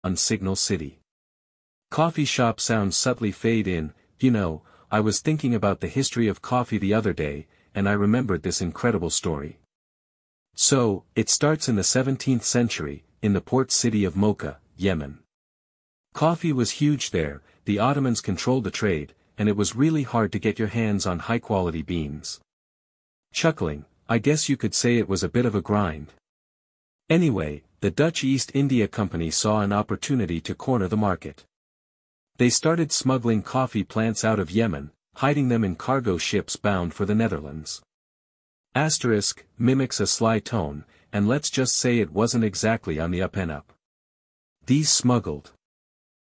on Signal City. Coffee shop sounds subtly fade in. I was thinking about the history of coffee the other day, and I remembered this incredible story. So, it starts in the 17th century, in the port city of Mocha, Yemen. Coffee was huge there, the Ottomans controlled the trade, and it was really hard to get your hands on high-quality beans. Chuckling, I guess you could say it was a bit of a grind. Anyway, the Dutch East India Company saw an opportunity to corner the market. They started smuggling coffee plants out of Yemen, hiding them in cargo ships bound for the Netherlands. Asterisk mimics a sly tone, and let's just say it wasn't exactly on the up and up. These smuggled